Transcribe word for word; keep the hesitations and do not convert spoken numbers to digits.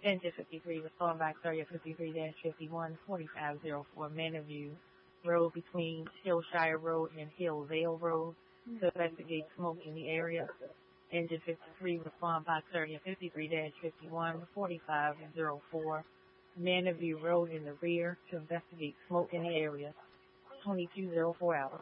Engine fifty-three, respond back area fifty-three fifty-one forty-five oh four, Manorview Road between Hillshire Road and Hillvale Road to investigate smoke in the area. Engine fifty-three, respond box area fifty-three fifty-one forty-five oh four, Manorview Road in the rear to investigate smoke in the area. twenty-two oh four hours.